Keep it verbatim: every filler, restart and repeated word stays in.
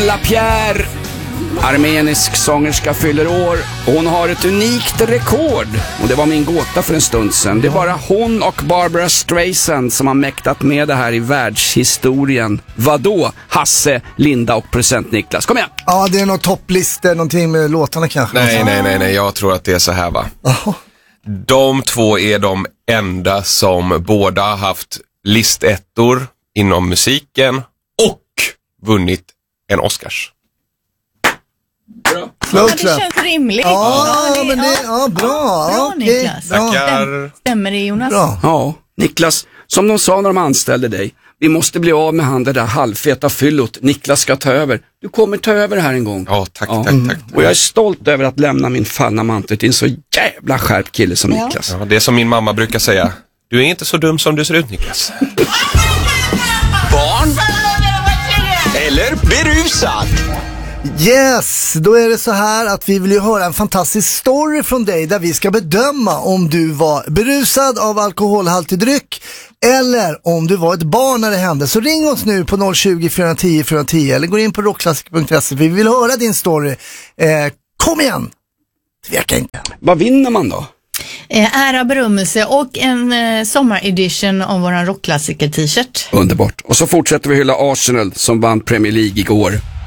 Lapierre, armenisk sångerska, fyller år. Hon har ett unikt rekord. Och det var min gåta för en stund sedan. Det är bara hon och Barbara Streisand som har mäktat med det här i världshistorien. Vadå? Hasse, Linda och Present Niklas. Kom igen! Ja, det är någon topplista, någonting med låtarna kanske. Nej, nej, nej, nej. Jag tror att det är så här, va? Oh. De två är de enda som båda har haft listettor inom musiken och vunnit en Oscars. Ja, det känns rimligt. Ja, ja, det, men det, ja, bra. Bra, Okej, Niklas. bra. Tackar. Stämmer det, Jonas? Bra. Ja, Niklas, som de sa när de anställde dig. Vi måste bli av med han det där halvfeta fyllot. Niklas ska ta över. Du kommer ta över här en gång. Ja, tack, Ja. tack, tack. Och jag är stolt över att lämna min fallna mantel till en så jävla skärpt kille som Ja. Niklas. Ja, det är som min mamma brukar säga. Du är inte så dum som du ser ut, Niklas. Barn eller berusad? Yes, då är det så här att vi vill ju höra en fantastisk story från dig där vi ska bedöma om du var berusad av alkoholhaltig dryck eller om du var ett barn när det hände. Så ring oss nu på noll tjugo, fyra tio, fyra tio eller gå in på rockklassiker punkt se. Vi vill höra din story. Eh, kom igen! Tveka inte. Vad vinner man då? Eh, ära, berömmelse och en eh, sommaredition av våran rockklassiker t-shirt. Underbart. Och så fortsätter vi hylla Arsenal som vann Premier League igår.